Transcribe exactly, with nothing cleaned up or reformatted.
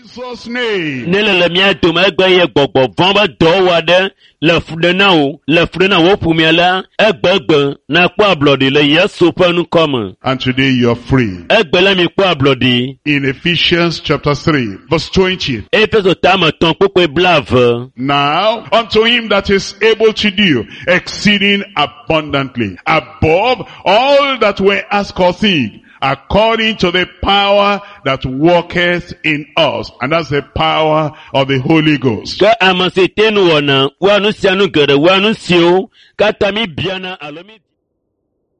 Jesus' name. Nele mia dome egbe ye gbogbo von ba do wa de le fude na o le fude na wo pumia la egbe egbe na po ablodi le Yesu pe nu come. And today you are free. Egbe la mi po ablodi. In Ephesians chapter three, verse twenty. Efeso tama ton popo blave. Now, unto him that is able to do exceeding abundantly, above all that we ask or think, according to the power that worketh in us. And that's the power of the Holy Ghost. Ka amasete nu wana, wanu sianu gere, wanu siu, katami biana alomi